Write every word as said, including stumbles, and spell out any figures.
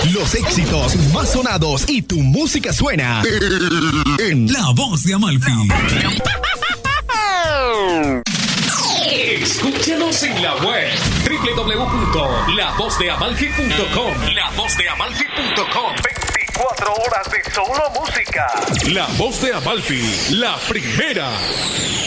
Los éxitos más sonados y tu música suena en La Voz de Amalfi. Escúchanos en la web doble u doble u doble u punto la voz de amalfi punto com. la voz de amalfi punto com. veinticuatro horas de solo música. La Voz de Amalfi, la primera.